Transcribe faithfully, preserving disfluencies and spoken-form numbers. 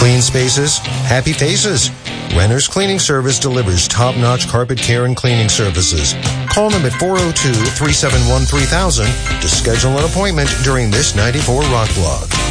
Clean spaces, happy faces. Renner's Cleaning Service delivers top-notch carpet care and cleaning services. Call them at four oh two, three seven one, three thousand to schedule an appointment during this ninety-four Rock Blog.